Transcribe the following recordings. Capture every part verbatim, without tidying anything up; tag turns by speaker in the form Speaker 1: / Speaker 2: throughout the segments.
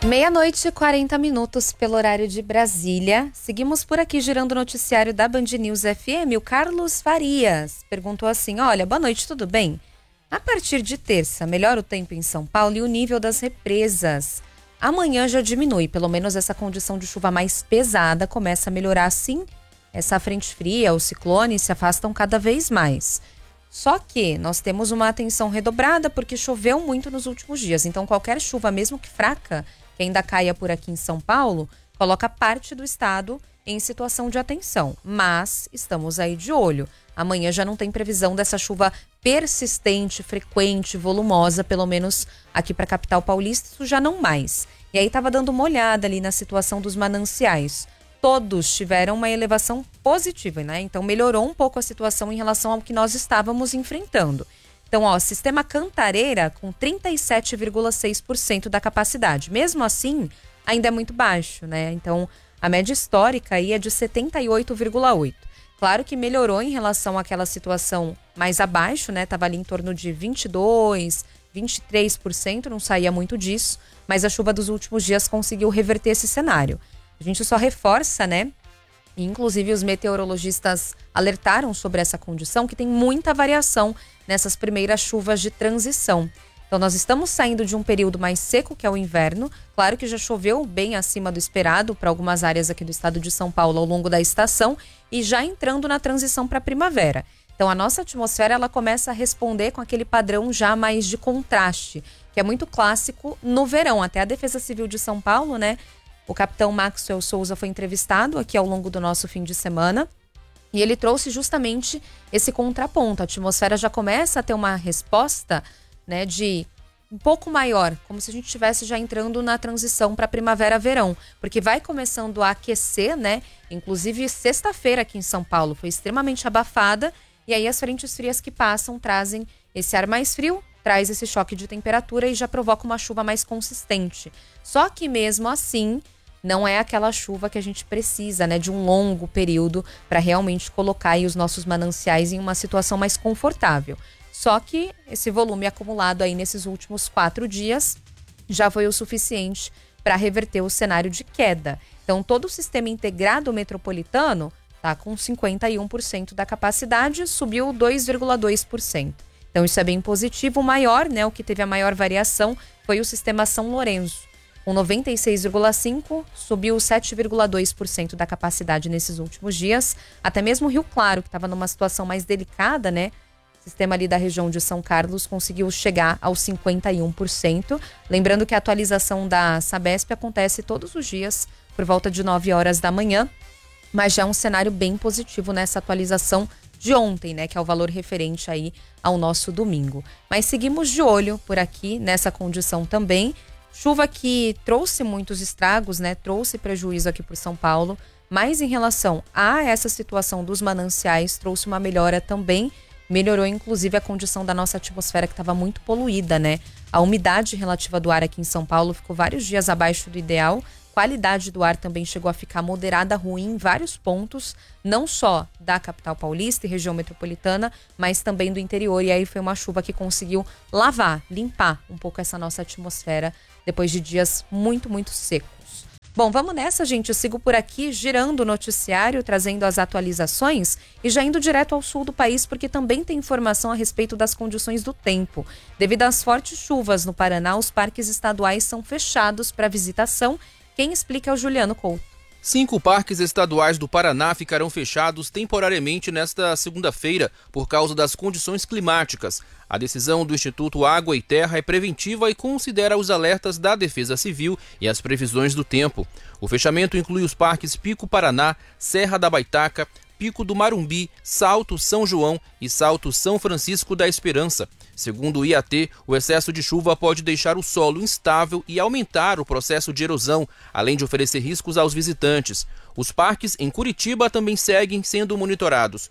Speaker 1: Meia-noite e quarenta minutos pelo horário de Brasília. Seguimos por aqui girando o noticiário da Band News F M. O Carlos Farias perguntou assim: olha, boa noite, tudo bem? A partir de terça, melhora o tempo em São Paulo e o nível das represas. Amanhã já diminui, pelo menos essa condição de chuva mais pesada começa a melhorar sim. Essa frente fria, os ciclones se afastam cada vez mais. Só que nós temos uma atenção redobrada porque choveu muito nos últimos dias. Então qualquer chuva, mesmo que fraca, que ainda caia por aqui em São Paulo, coloca parte do estado em situação de atenção. Mas estamos aí de olho. Amanhã já não tem previsão dessa chuva persistente, frequente, volumosa, pelo menos aqui para a capital paulista, isso já não mais. E aí estava dando uma olhada ali na situação dos mananciais. Todos tiveram uma elevação positiva, né? Então melhorou um pouco a situação em relação ao que nós estávamos enfrentando. Então, ó, sistema Cantareira com trinta e sete vírgula seis por cento da capacidade. Mesmo assim, ainda é muito baixo, né? Então, a média histórica aí é de setenta e oito vírgula oito por cento. Claro que melhorou em relação àquela situação mais abaixo, né? Tava ali em torno de vinte e dois por cento, vinte e três por cento, não saía muito disso. Mas a chuva dos últimos dias conseguiu reverter esse cenário. A gente só reforça, né? E, inclusive, os meteorologistas alertaram sobre essa condição, que tem muita variação nessas primeiras chuvas de transição. Então, nós estamos saindo de um período mais seco, que é o inverno. Claro que já choveu bem acima do esperado para algumas áreas aqui do estado de São Paulo ao longo da estação e já entrando na transição para a primavera. Então, a nossa atmosfera ela começa a responder com aquele padrão já mais de contraste, que é muito clássico no verão. Até a Defesa Civil de São Paulo, né? O capitão Maxwell Souza foi entrevistado aqui ao longo do nosso fim de semana e ele trouxe justamente esse contraponto. A atmosfera já começa a ter uma resposta, né, de um pouco maior, como se a gente estivesse já entrando na transição para primavera-verão, porque vai começando a aquecer, né? Inclusive sexta-feira aqui em São Paulo foi extremamente abafada e aí as frentes frias que passam trazem esse ar mais frio, traz esse choque de temperatura e já provoca uma chuva mais consistente. Só que mesmo assim, não é aquela chuva que a gente precisa, né, de um longo período para realmente colocar aí os nossos mananciais em uma situação mais confortável. Só que esse volume acumulado aí nesses últimos quatro dias já foi o suficiente para reverter o cenário de queda. Então, todo o sistema integrado metropolitano está com cinquenta e um por cento da capacidade, subiu dois vírgula dois por cento. Então, isso é bem positivo. O maior, né, o que teve a maior variação foi o sistema São Lourenço. Com noventa e seis vírgula cinco por cento, subiu sete vírgula dois por cento da capacidade nesses últimos dias. Até mesmo o Rio Claro, que estava numa situação mais delicada, né? O sistema ali da região de São Carlos conseguiu chegar aos cinquenta e um por cento. Lembrando que a atualização da Sabesp acontece todos os dias, por volta de nove horas da manhã. Mas já é um cenário bem positivo nessa atualização de ontem, né? Que é o valor referente aí ao nosso domingo. Mas seguimos de olho por aqui, nessa condição também. Chuva que trouxe muitos estragos, né? Trouxe prejuízo aqui por São Paulo, mas em relação a essa situação dos mananciais, trouxe uma melhora também. Melhorou, inclusive, a condição da nossa atmosfera, que estava muito poluída, né? A umidade relativa do ar aqui em São Paulo ficou vários dias abaixo do ideal. Qualidade do ar também chegou a ficar moderada, ruim em vários pontos, não só da capital paulista e região metropolitana, mas também do interior. E aí foi uma chuva que conseguiu lavar, limpar um pouco essa nossa atmosfera depois de dias muito, muito secos. Bom, vamos nessa, gente. Eu sigo por aqui girando o noticiário, trazendo as atualizações e já indo direto ao sul do país, porque também tem informação a respeito das condições do tempo. Devido às fortes chuvas no Paraná, os parques estaduais são fechados para visitação. Quem explica é o Juliano Couto.
Speaker 2: Cinco parques estaduais do Paraná ficarão fechados temporariamente nesta segunda-feira por causa das condições climáticas. A decisão do Instituto Água e Terra é preventiva e considera os alertas da Defesa Civil e as previsões do tempo. O fechamento inclui os parques Pico Paraná, Serra da Baitaca, Pico do Marumbi, Salto São João e Salto São Francisco da Esperança. Segundo o I A T, o excesso de chuva pode deixar o solo instável e aumentar o processo de erosão, além de oferecer riscos aos visitantes. Os parques em Curitiba também seguem sendo monitorados.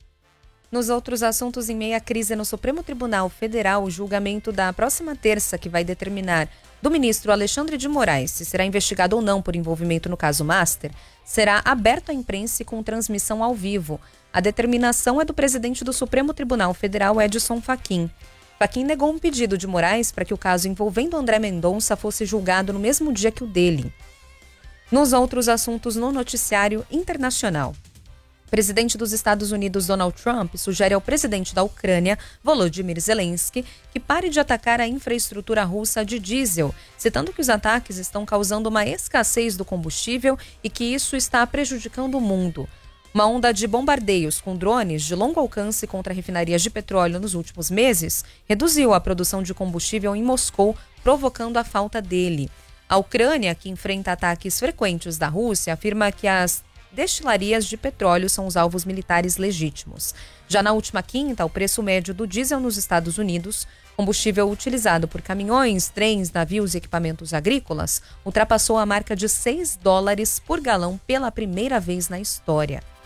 Speaker 1: Nos outros assuntos, em meio à crise no Supremo Tribunal Federal, o julgamento da próxima terça, que vai determinar do ministro Alexandre de Moraes se será investigado ou não por envolvimento no caso Master, será aberto à imprensa e com transmissão ao vivo. A determinação é do presidente do Supremo Tribunal Federal, Edson Fachin. Fachin negou um pedido de Moraes para que o caso envolvendo André Mendonça fosse julgado no mesmo dia que o dele. Nos outros assuntos no noticiário internacional. O presidente dos Estados Unidos, Donald Trump, sugere ao presidente da Ucrânia, Volodymyr Zelensky, que pare de atacar a infraestrutura russa de diesel, citando que os ataques estão causando uma escassez do combustível e que isso está prejudicando o mundo. Uma onda de bombardeios com drones de longo alcance contra refinarias de petróleo nos últimos meses reduziu a produção de combustível em Moscou, provocando a falta dele. A Ucrânia, que enfrenta ataques frequentes da Rússia, afirma que as destilarias de petróleo são os alvos militares legítimos. Já na última quinta, o preço médio do diesel nos Estados Unidos, combustível utilizado por caminhões, trens, navios e equipamentos agrícolas, ultrapassou a marca de seis dólares por galão pela primeira vez na história.